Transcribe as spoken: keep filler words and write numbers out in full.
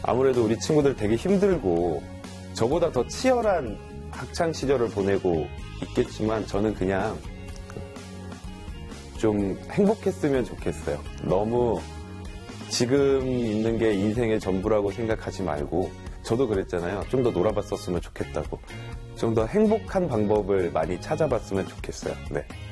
아무래도 우리 친구들 되게 힘들고 저보다 더 치열한 학창 시절을 보내고 있겠지만 저는 그냥 좀 행복했으면 좋겠어요. 너무 지금 있는 게 인생의 전부라고 생각하지 말고, 저도 그랬잖아요. 좀 더 놀아봤었으면 좋겠다고. 좀 더 행복한 방법을 많이 찾아봤으면 좋겠어요. 네.